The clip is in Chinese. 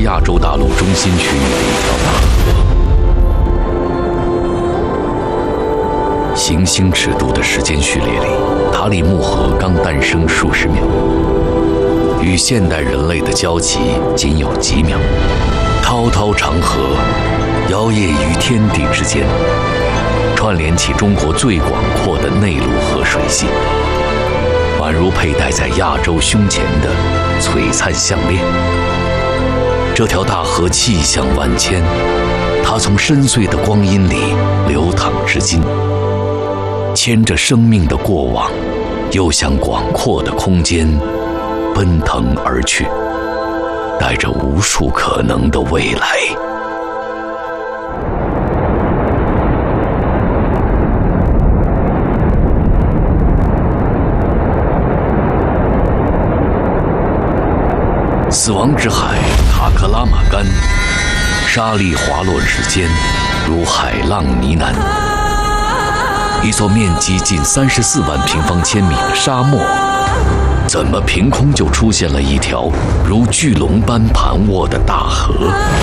亚洲大陆中心区域的一条大河。行星尺度的时间序列里，塔里木河刚诞生数十秒，与现代人类的交集仅有几秒。滔滔长河摇曳于天地之间，串联起中国最广阔的内陆河水系，宛如佩戴在亚洲胸前的璀璨项链。这条大河气象万千，它从深邃的光阴里流淌至今，牵着生命的过往，又向广阔的空间奔腾而去，带着无数可能的未来。死亡之海塔克拉玛干，沙砾滑落之间，如海浪呢喃。一座面积近34万平方千米的沙漠，怎么凭空就出现了一条如巨龙般盘卧的大河？